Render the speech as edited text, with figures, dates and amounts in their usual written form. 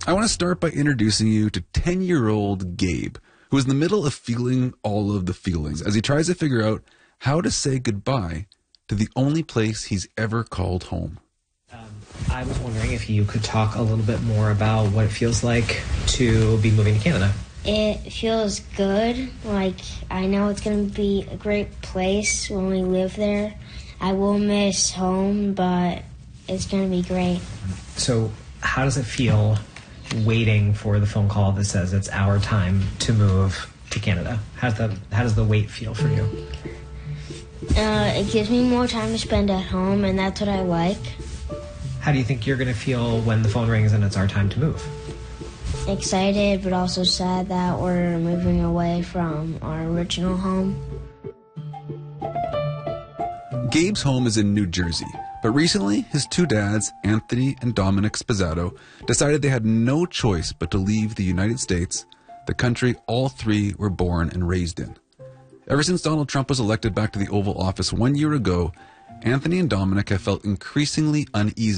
I want to start by introducing you to 10-year-old Gabe, who is in the middle of feeling all of the feelings as he tries to figure out how to say goodbye to the only place he's ever called home. I was wondering if you could talk a little bit more about what it feels like to be moving to Canada. It feels good. Like, I know it's going to be a great place when we live there. I will miss home, but it's going to be great. So how does it feel waiting for the phone call that says it's our time to move to Canada? How does the wait feel for you? It gives me more time to spend at home, and that's what I like. How do you think you're going to feel when the phone rings and it's our time to move? Excited, but also sad that we're moving away from our original home. Gabe's home is in New Jersey, but recently his two dads, Anthony and Dominic Spizzato, decided they had no choice but to leave the United States, the country all three were born and raised in. Ever since Donald Trump was elected back to the Oval Office 1 year ago, Anthony and Dominic have felt increasingly uneasy